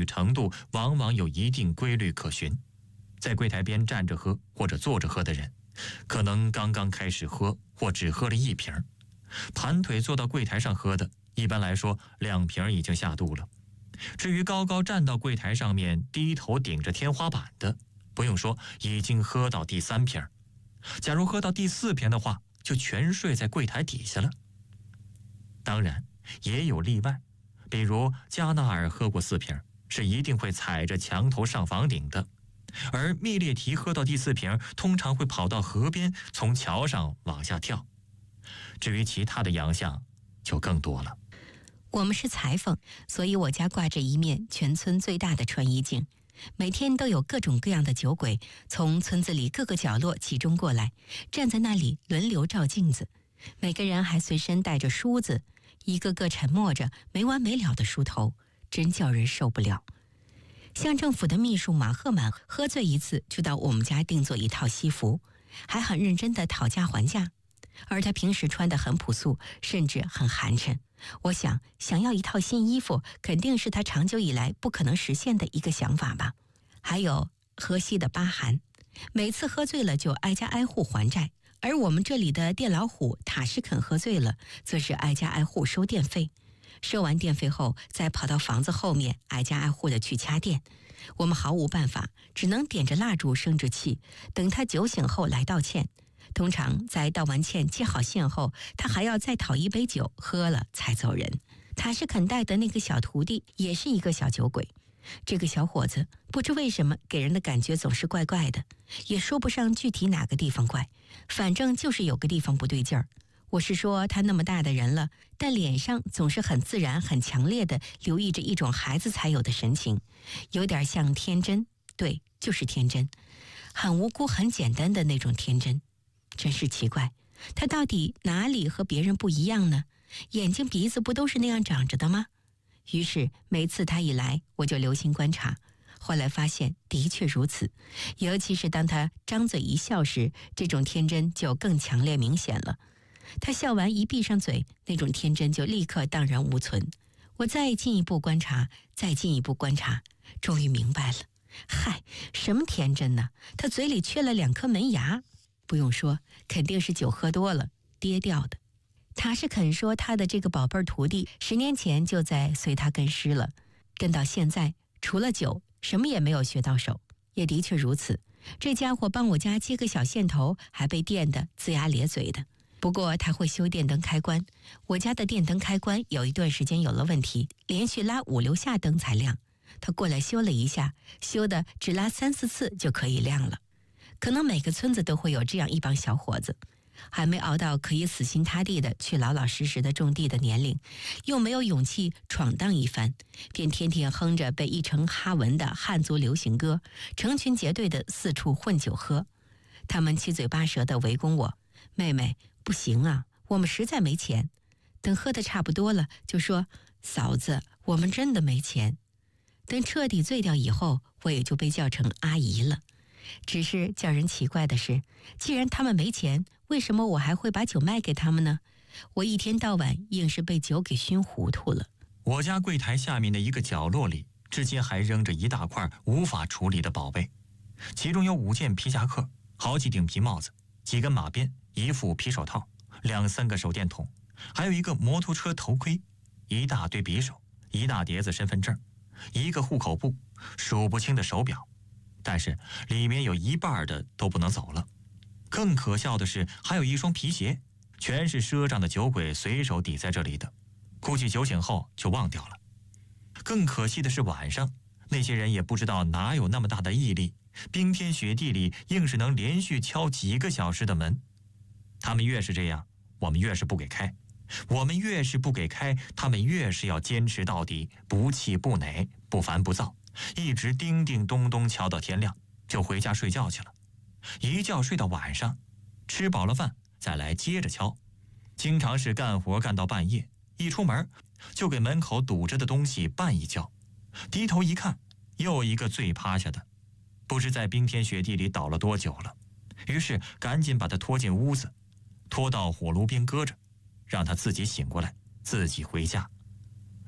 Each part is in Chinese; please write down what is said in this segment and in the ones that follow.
与程度往往有一定规律可循。在柜台边站着喝或者坐着喝的人，可能刚刚开始喝或只喝了1瓶，盘腿坐到柜台上喝的，一般来说2瓶已经下肚了。至于高高站到柜台上面低头顶着天花板的，不用说，已经喝到第3瓶。假如喝到第4瓶的话，就全睡在柜台底下了。当然也有例外，比如加纳尔喝过4瓶，是一定会踩着墙头上房顶的，而密列提喝到第4瓶，通常会跑到河边，从桥上往下跳。至于其他的洋相就更多了。 我们是裁缝，所以我家挂着一面全村最大的穿衣镜，每天都有各种各样的酒鬼从村子里各个角落集中过来，站在那里轮流照镜子。每个人还随身带着梳子，一个个沉默着没完没了的梳头，真叫人受不了。乡政府的秘书马赫满喝醉一次就到我们家定做一套西服，还很认真地讨价还价。而他平时穿得很朴素，甚至很寒碜。我想要一套新衣服，肯定是他长久以来不可能实现的一个想法吧。还有河西的巴寒，每次喝醉了就挨家挨户还债，而我们这里的电老虎塔什肯喝醉了，则是挨家挨户收电费。收完电费后，再跑到房子后面挨家挨户的去掐电。我们毫无办法，只能点着蜡烛生着气，等他酒醒后来道歉。通常在道完歉接好线后，他还要再讨一杯酒，喝了才走人。塔什肯带的那个小徒弟也是一个小酒鬼，这个小伙子不知为什么给人的感觉总是怪怪的，也说不上具体哪个地方怪，反正就是有个地方不对劲儿。我是说他那么大的人了，但脸上总是很自然很强烈的留意着一种孩子才有的神情，有点像天真，对，就是天真，很无辜很简单的那种天真。真是奇怪，他到底哪里和别人不一样呢？眼睛鼻子不都是那样长着的吗？于是每次他一来，我就留心观察，后来发现的确如此，尤其是当他张嘴一笑时，这种天真就更强烈明显了。他笑完一闭上嘴，那种天真就立刻荡然无存。我再进一步观察，再进一步观察，终于明白了。嗨，什么天真呢？他嘴里缺了2颗门牙。不用说，肯定是酒喝多了跌掉的。塔什肯说他的这个宝贝儿徒弟10年前就在随他跟师了，跟到现在除了酒什么也没有学到手。也的确如此，这家伙帮我家接个小线头，还被电得龇牙咧嘴的。不过他会修电灯开关，我家的电灯开关有一段时间有了问题，连续拉5、6下灯才亮。他过来修了一下，修的只拉3、4次就可以亮了。可能每个村子都会有这样一帮小伙子，还没熬到可以死心塌地的去老老实实的种地的年龄，又没有勇气闯荡一番，便天天哼着被译成哈文的汉族流行歌，成群结队的四处混酒喝。他们七嘴八舌的围攻我，妹妹，不行啊，我们实在没钱。等喝得差不多了，就说嫂子，我们真的没钱。等彻底醉掉以后，我也就被叫成阿姨了。只是叫人奇怪的是，既然他们没钱，为什么我还会把酒卖给他们呢？我一天到晚硬是被酒给熏糊涂了。 我家柜台下面的一个角落里，至今还扔着一大块无法处理的宝贝，其中有5件皮夹克，好几顶皮帽子，几根马鞭，一副皮手套，2、3个手电筒，还有一个摩托车头盔，一大堆匕首，一大叠子身份证，一个户口簿，数不清的手表。但是里面有1半的都不能走了。更可笑的是，还有一双皮鞋，全是赊账的酒鬼随手抵在这里的，估计酒醒后就忘掉了。更可惜的是晚上，那些人也不知道哪有那么大的毅力，冰天雪地里硬是能连续敲几个小时的门。他们越是这样，我们越是不给开；我们越是不给开，他们越是要坚持到底，不气不馁，不烦不躁，一直叮叮咚咚敲到天亮，就回家睡觉去了。一觉睡到晚上，吃饱了饭再来接着敲，经常是干活干到半夜，一出门就给门口堵着的东西绊一跤，低头一看，又一个醉趴下的，不知在冰天雪地里倒了多久了。于是赶紧把他拖进屋子，拖到火炉边搁着，让他自己醒过来，自己回家。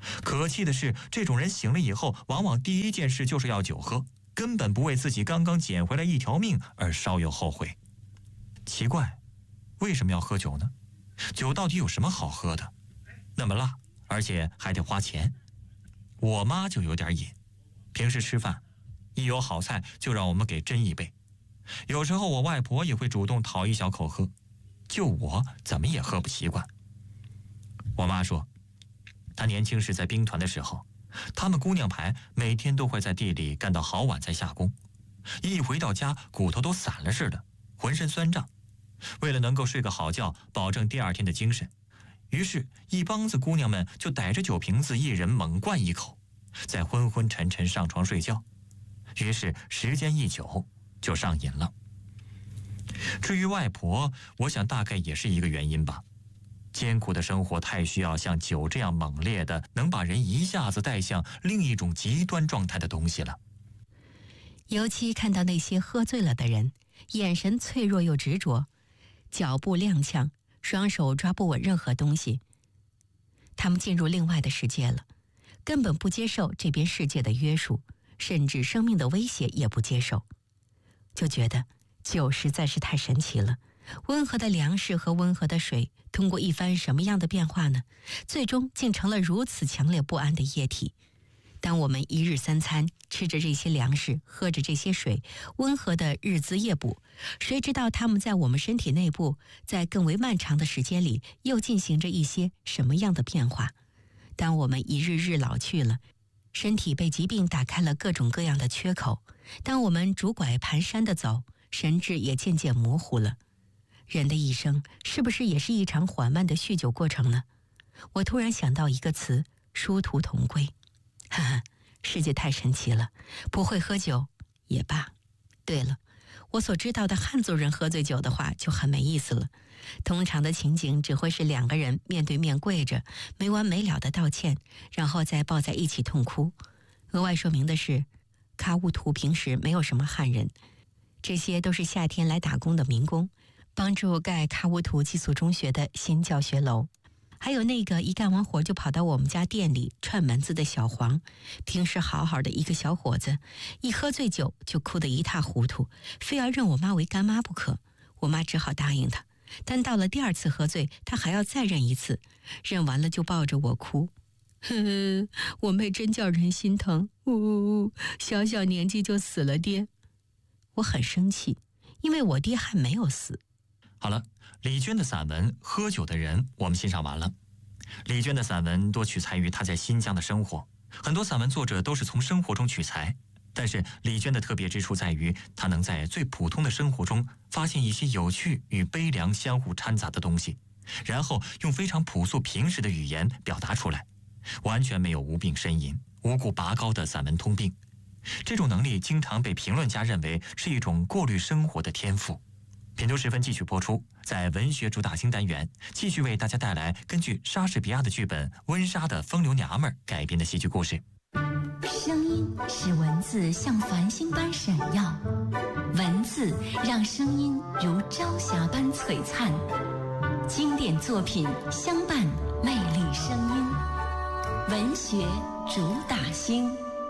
可气的是，这种人醒了以后，往往第一件事就是要酒喝，根本不为自己刚刚捡回来一条命而稍有后悔。奇怪，为什么要喝酒呢？酒到底有什么好喝的？那么辣，而且还得花钱。我妈就有点瘾，平时吃饭，一有好菜就让我们给斟一杯。有时候我外婆也会主动讨一小口喝，就我怎么也喝不习惯。我妈说，她年轻时在兵团的时候，他们姑娘排每天都会在地里干到好晚才下工，一回到家骨头都散了似的，浑身酸胀。为了能够睡个好觉，保证第二天的精神，于是一帮子姑娘们就逮着酒瓶子，一人猛灌一口，再昏昏沉沉上床睡觉。于是时间一久就上瘾了。至于外婆，我想大概也是一个原因吧。艰苦的生活太需要像酒这样猛烈的，能把人一下子带向另一种极端状态的东西了。 尤其看到那些喝醉了的人，眼神脆弱又执着，脚步踉跄，双手抓不稳任何东西。他们进入另外的世界了，根本不接受这边世界的约束，甚至生命的威胁也不接受，就觉得酒实在是太神奇了。温和的粮食和温和的水，通过一番什么样的变化呢？最终竟成了如此强烈不安的液体。当我们一日三餐吃着这些粮食，喝着这些水，温和的日滋夜补，谁知道它们在我们身体内部，在更为漫长的时间里，又进行着一些什么样的变化？当我们一日日老去了，身体被疾病打开了各种各样的缺口，当我们拄拐蹒跚地走，神志也渐渐模糊了。人的一生是不是也是一场缓慢的酗酒过程呢？我突然想到一个词，殊途同归。哈哈，世界太神奇了，不会喝酒也罢。对了，我所知道的汉族人喝醉酒的话就很没意思了，通常的情景只会是两个人面对面跪着，没完没了的道歉，然后再抱在一起痛哭。额外说明的是，喀乌图平时没有什么汉人，这些都是夏天来打工的民工，帮助盖喀乌图寄宿中学的新教学楼。还有那个一干完活就跑到我们家店里串门子的小黄，平时好好的一个小伙子，一喝醉酒就哭得一塌糊涂，非要认我妈为干妈不可。我妈只好答应他，但到了第二次喝醉，他还要再认一次，认完了就抱着我哭。呵呵，我妹真叫人心疼，小小年纪就死了爹。我很生气，因为我爹还没有死。 好了，李娟的散文《喝酒的人》我们欣赏完了。李娟的散文多取材于她在新疆的生活，很多散文作者都是从生活中取材，但是李娟的特别之处在于，她能在最普通的生活中发现一些有趣与悲凉相互掺杂的东西，然后用非常朴素平实的语言表达出来，完全没有无病呻吟、无故拔高的散文通病。这种能力经常被评论家认为是一种过滤生活的天赋。品读时分继续播出，在文学主打星单元继续为大家带来根据莎士比亚的剧本《温莎的风流娘们》改编的戏剧故事。 声音使文字像繁星般闪耀，文字让声音如朝霞般璀璨。经典作品相伴，魅力声音，文学主打星。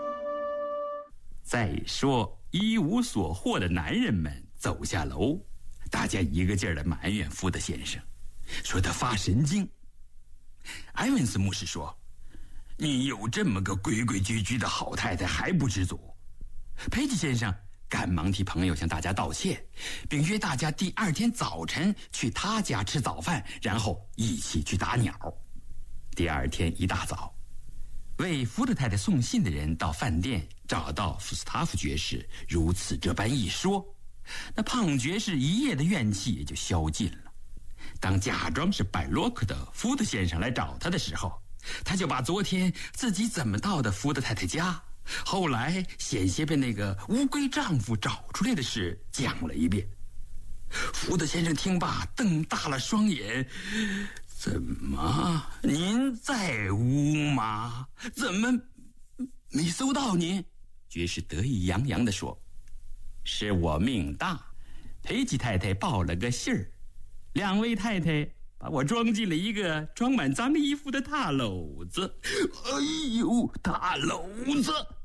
再说一无所获的男人们走下楼，大家一个劲儿地埋怨福德先生，说他发神经。埃文斯牧师说，你有这么个规规矩矩的好太太还不知足。佩吉先生赶忙替朋友向大家道歉，并约大家第二天早晨去他家吃早饭，然后一起去打鸟。第二天一大早，为福德太太送信的人到饭店找到福斯塔夫爵士，如此这般一说，那胖爵士一夜的怨气也就消尽了。当假装是拜洛克的福德先生来找他的时候，他就把昨天自己怎么到的福德太太家，后来险些被那个乌龟丈夫找出来的事讲了一遍。福德先生听罢瞪大了双眼，怎么您在屋吗？怎么没搜到您？爵士得意洋洋地说，是我命大，裴吉太太报了个信儿，两位太太把我装进了一个装满脏衣服的大篓子。哎呦，大篓子！